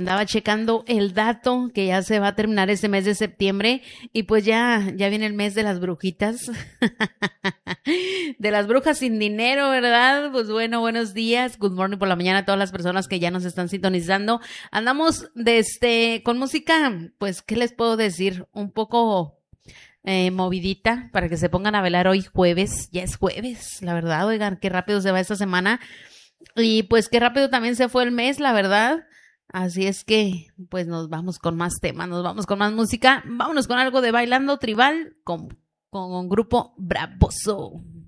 andaba checando el dato que ya se va a terminar este mes de septiembre y pues ya viene el mes de las brujitas, de las brujas sin dinero, ¿verdad? Pues bueno, buenos días, good morning por la mañana a todas las personas que ya nos están sintonizando. Andamos con música, pues, ¿qué les puedo decir? Un poco movidita para que se pongan a velar hoy jueves, ya es jueves, la verdad, oigan, qué rápido se va esta semana y pues qué rápido también se fue el mes, la verdad. Así es que, pues nos vamos con más temas, nos vamos con más música, vámonos con algo de Bailando Tribal con grupo Bravoso.